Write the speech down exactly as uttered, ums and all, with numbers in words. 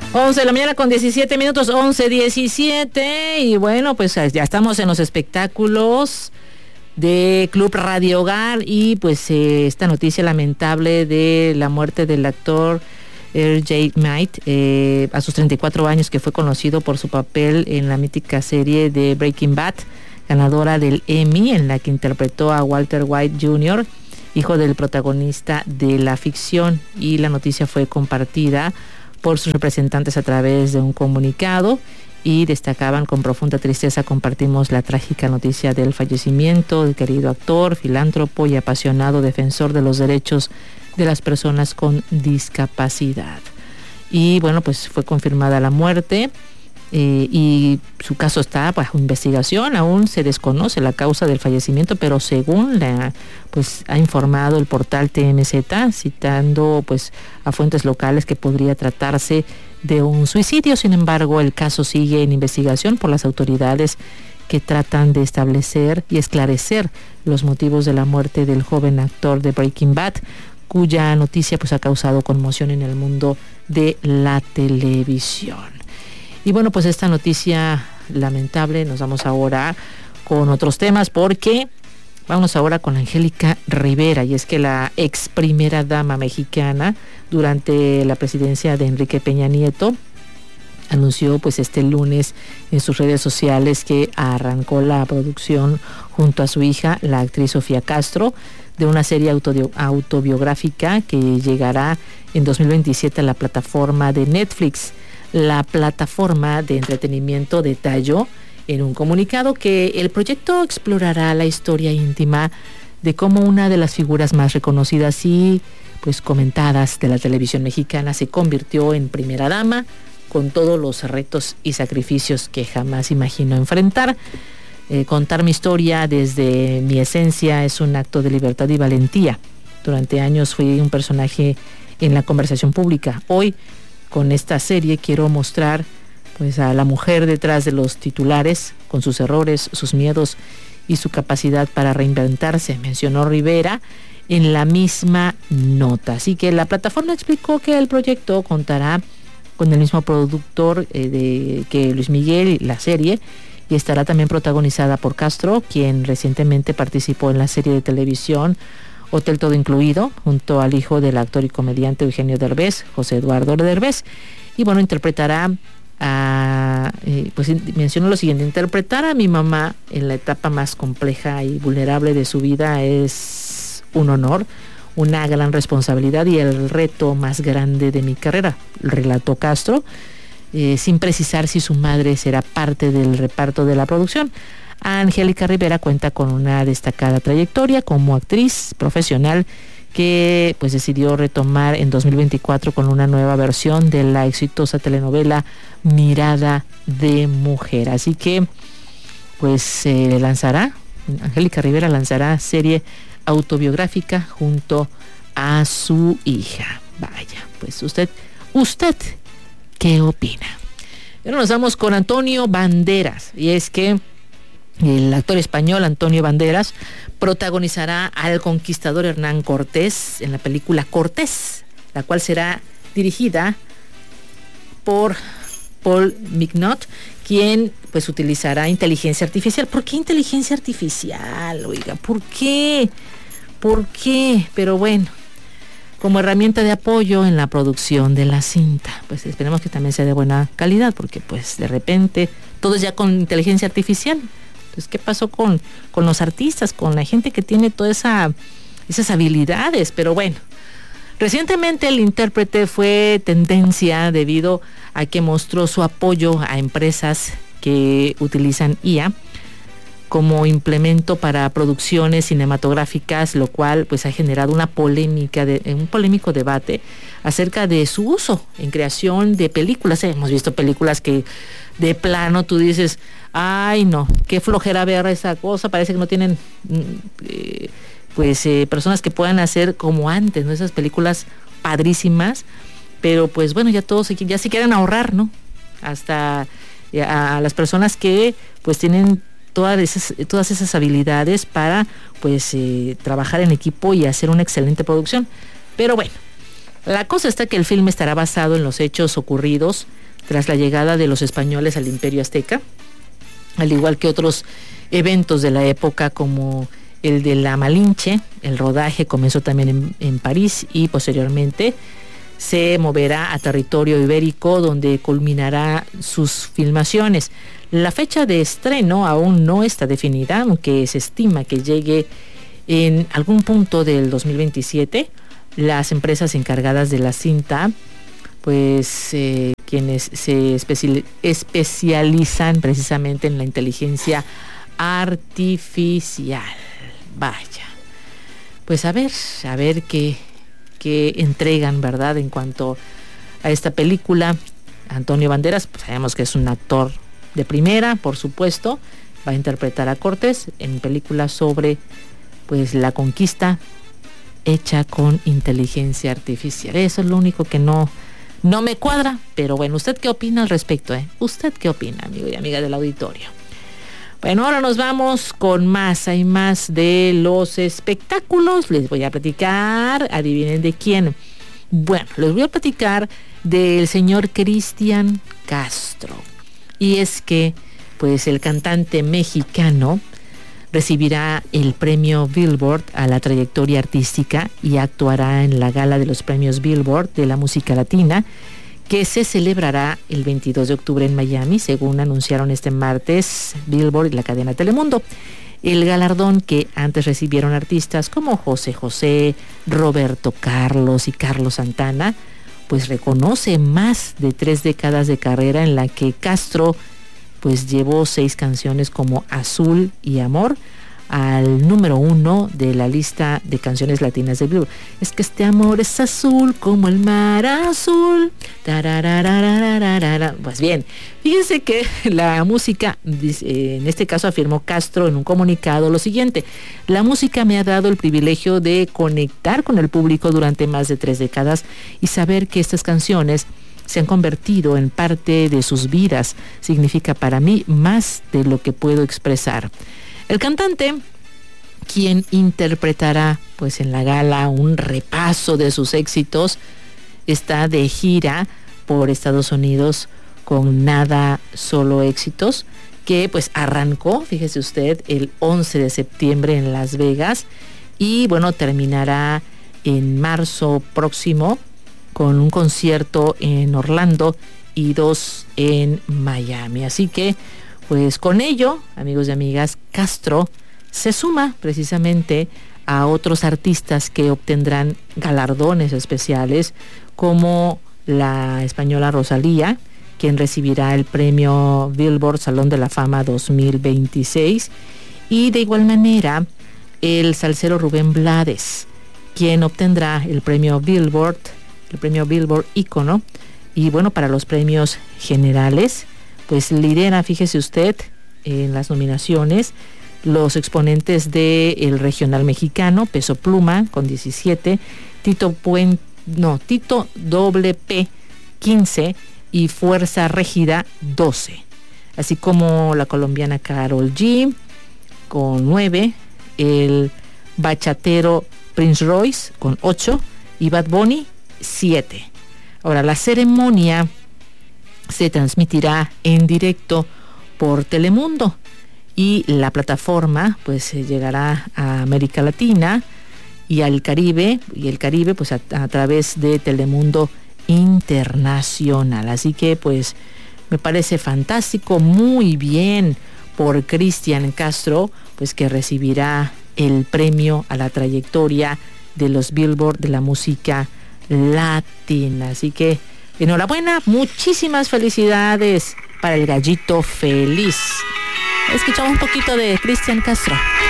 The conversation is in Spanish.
once de la mañana con diecisiete minutos, once diecisiete, y bueno, pues ya estamos en los espectáculos de Club Radio Hogar y pues eh, esta noticia lamentable de la muerte del actor R J Knight eh, a sus treinta y cuatro años, que fue conocido por su papel en la mítica serie de Breaking Bad, ganadora del Emmy, en la que interpretó a Walter White junior, hijo del protagonista de la ficción, y la noticia fue compartida por sus representantes a través de un comunicado y destacaban: con profunda tristeza compartimos la trágica noticia del fallecimiento del querido actor, filántropo y apasionado defensor de los derechos de las personas con discapacidad. Y bueno, pues fue confirmada la muerte eh, y su caso está bajo investigación. Aún se desconoce la causa del fallecimiento, pero según la pues ha informado el portal T M Z, citando pues a fuentes locales, que podría tratarse de un suicidio. Sin embargo, el caso sigue en investigación por las autoridades, que tratan de establecer y esclarecer los motivos de la muerte del joven actor de Breaking Bad, cuya noticia pues ha causado conmoción en el mundo de la televisión. Y bueno, pues esta noticia lamentable, nos vamos ahora con otros temas, porque vamos ahora con Angélica Rivera, y es que la ex primera dama mexicana durante la presidencia de Enrique Peña Nieto anunció pues este lunes en sus redes sociales que arrancó la producción junto a su hija, la actriz Sofía Castro, de una serie autobi- autobiográfica que llegará en dos mil veintisiete a la plataforma de Netflix. La plataforma de entretenimiento detalló en un comunicado que el proyecto explorará la historia íntima de cómo una de las figuras más reconocidas y pues comentadas de la televisión mexicana se convirtió en primera dama, con todos los retos y sacrificios que jamás imaginó enfrentar. Eh, contar mi historia desde mi esencia es un acto de libertad y valentía. Durante años fui un personaje en la conversación pública. Hoy, con esta serie, quiero mostrar pues a la mujer detrás de los titulares, con sus errores, sus miedos y su capacidad para reinventarse, mencionó Rivera en la misma nota. Así que la plataforma explicó que el proyecto contará con el mismo productor eh, de, que Luis Miguel y la serie, y estará también protagonizada por Castro, quien recientemente participó en la serie de televisión Hotel Todo Incluido, junto al hijo del actor y comediante Eugenio Derbez, José Eduardo Derbez. Y bueno, interpretará a, eh, pues mencionó lo siguiente: interpretar a mi mamá en la etapa más compleja y vulnerable de su vida es un honor, una gran responsabilidad y el reto más grande de mi carrera, relató Castro, eh, sin precisar si su madre será parte del reparto de la producción. Angélica Rivera cuenta con una destacada trayectoria como actriz profesional, que pues decidió retomar en dos mil veinticuatro con una nueva versión de la exitosa telenovela Mirada de Mujer. Así que pues se eh, lanzará, Angélica Rivera lanzará serie autobiográfica junto a su hija. Vaya, pues usted, usted, ¿qué opina? Ahora nos vamos con Antonio Banderas, y es que el actor español Antonio Banderas protagonizará al conquistador Hernán Cortés en la película Cortés, la cual será dirigida por Paul Mignot, quien pues utilizará inteligencia artificial. ¿Por qué inteligencia artificial? Oiga, ¿por qué? ¿Por qué? Pero bueno, como herramienta de apoyo en la producción de la cinta. Pues esperemos que también sea de buena calidad, porque pues de repente todo es ya con inteligencia artificial. Entonces, ¿qué pasó con, con los artistas, con la gente que tiene todas esa, esas habilidades? Pero bueno, recientemente el intérprete fue tendencia debido a que mostró su apoyo a empresas que utilizan I A como implemento para producciones cinematográficas, lo cual pues ha generado una polémica, de, un polémico debate acerca de su uso en creación de películas. Hemos visto películas que de plano tú dices, ay no, qué flojera ver esa cosa, parece que no tienen eh, pues eh, personas que puedan hacer como antes, ¿no? Esas películas padrísimas, pero pues bueno, ya todos ya se quieren ahorrar, ¿no? Hasta a, a las personas que pues tienen todas esas, todas esas habilidades para pues eh, trabajar en equipo y hacer una excelente producción. Pero bueno, La cosa está que el filme estará basado en los hechos ocurridos tras la llegada de los españoles al Imperio Azteca, al igual que otros eventos de la época como el de la Malinche. El rodaje comenzó también en, en París y posteriormente se moverá a territorio ibérico, donde culminará sus filmaciones. La fecha de estreno aún no está definida, aunque se estima que llegue en algún punto del dos mil veintisiete. Las empresas encargadas de la cinta, pues eh, quienes se especi- especializan precisamente en la inteligencia artificial. Vaya, pues a ver, a ver qué, qué entregan, ¿verdad? En cuanto a esta película. Antonio Banderas, pues sabemos que es un actor de primera, por supuesto, va a interpretar a Cortés en películas sobre, pues, la conquista hecha con inteligencia artificial. Eso es lo único que no, no me cuadra, pero bueno, ¿usted qué opina al respecto? Eh? ¿Usted qué opina, amigo y amiga del auditorio? Bueno, ahora nos vamos con más, hay más de los espectáculos. Les voy a platicar, adivinen de quién. Bueno, les voy a platicar del señor Cristian Castro. Y es que, pues, el cantante mexicano recibirá el premio Billboard a la trayectoria artística y actuará en la gala de los premios Billboard de la música latina, que se celebrará el veintidós de octubre en Miami, según anunciaron este martes Billboard y la cadena Telemundo. El galardón, que antes recibieron artistas como José José, Roberto Carlos y Carlos Santana, pues reconoce más de tres décadas de carrera en la que Castro pues llevó seis canciones como Azul y Amor al número uno de la lista de canciones latinas de Billboard. Es que este amor es azul como el mar azul. Pues bien, fíjense que la música, en este caso afirmó Castro en un comunicado lo siguiente: la música me ha dado el privilegio de conectar con el público durante más de tres décadas y saber que estas canciones se han convertido en parte de sus vidas significa para mí más de lo que puedo expresar. El cantante, quien interpretará pues en la gala un repaso de sus éxitos, está de gira por Estados Unidos con Nada Solo Éxitos, que pues arrancó, fíjese usted, el once de septiembre en Las Vegas y bueno, terminará en marzo próximo con un concierto en Orlando y dos en Miami. Así que, pues con ello, amigos y amigas, Castro se suma precisamente a otros artistas que obtendrán galardones especiales, como la española Rosalía, quien recibirá el premio Billboard Salón de la Fama dos mil veintiséis, y de igual manera el salsero Rubén Blades, quien obtendrá el premio Billboard el premio Billboard Ícono. Y bueno, para los premios generales, pues lidera, fíjese usted, en las nominaciones los exponentes del regional mexicano, Peso Pluma con diecisiete, Tito Puen, no, Tito W P quince y Fuerza Régida doce, así como la colombiana Karol G con nueve, el bachatero Prince Royce con ocho y Bad Bunny siete. Ahora, la ceremonia se transmitirá en directo por Telemundo y la plataforma pues llegará a América Latina y al Caribe, y el Caribe pues a, a través de Telemundo Internacional. Así que pues me parece fantástico, muy bien por Cristian Castro, pues que recibirá el premio a la trayectoria de los Billboard de la música latina. Así que enhorabuena, muchísimas felicidades para el gallito feliz. Escuchamos un poquito de Cristian Castro.